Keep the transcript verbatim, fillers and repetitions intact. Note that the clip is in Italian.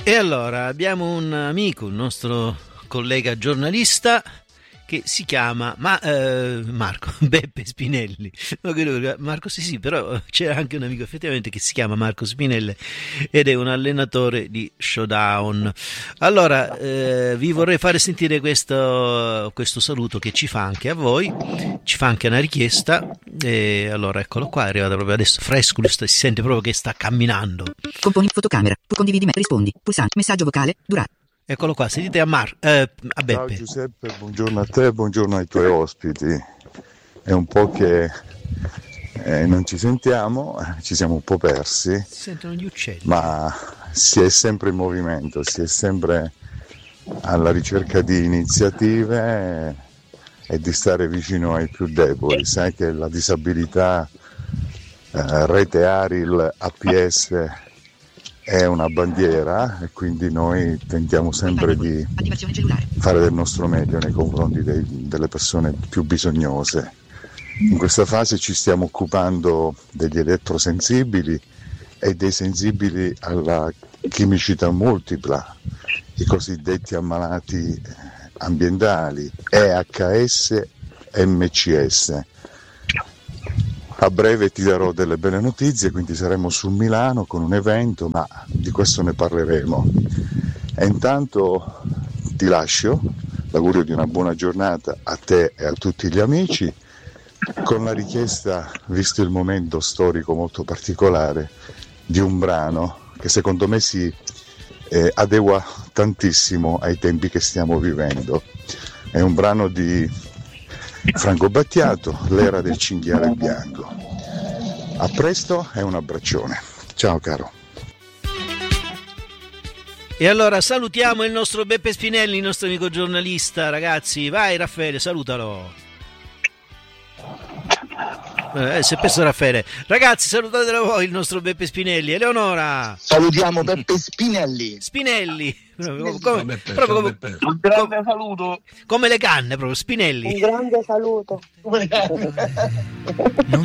E allora abbiamo un amico, un nostro collega giornalista che si chiama Ma- eh, Marco Beppe Spinelli. Marco sì sì, però c'è anche un amico effettivamente che si chiama Marco Spinelli ed è un allenatore di Showdown. Allora eh, vi vorrei fare sentire questo, questo saluto che ci fa anche a voi, ci fa anche una richiesta. E allora eccolo qua, è arrivato proprio adesso fresco, si sente proprio che sta camminando. Componi fotocamera, condividi me, rispondi, pulsante, messaggio vocale, durare. Eccolo qua, sentite a, Mar- eh, a Beppe. Ciao Giuseppe, buongiorno a te, buongiorno ai tuoi ospiti. È un po' che eh, non ci sentiamo, ci siamo un po' persi, Si sentono gli uccelli. ma si è sempre in movimento, si è sempre alla ricerca di iniziative e di stare vicino ai più deboli. Sai che la disabilità, eh, Rete Aril, A P S è una bandiera e quindi noi tentiamo sempre di fare del nostro meglio nei confronti dei, delle persone più bisognose. In questa fase ci stiamo occupando degli elettrosensibili e dei sensibili alla chimicità multipla, i cosiddetti ammalati ambientali, E H S, M C S. A breve ti darò delle belle notizie, quindi saremo su Milano con un evento, ma di questo ne parleremo. E intanto ti lascio, l'augurio di una buona giornata a te e a tutti gli amici, con la richiesta, visto il momento storico molto particolare, di un brano che secondo me si eh, adegua tantissimo ai tempi che stiamo vivendo. È un brano di Franco Battiato, L'era del cinghiale bianco. A presto e un abbraccione. Ciao caro. E allora salutiamo il nostro Beppe Spinelli, il nostro amico giornalista, ragazzi. Vai Raffaele, salutalo. Eh, si è perso Raffaele. Ragazzi, salutatelo voi il nostro Beppe Spinelli. Eleonora. Salutiamo Beppe Spinelli. Spinelli. Spinelli. Come, Ciao, Beppe, proprio ciao, come, Beppe. Un grande saluto. come le canne, proprio Spinelli. Un grande saluto. Come-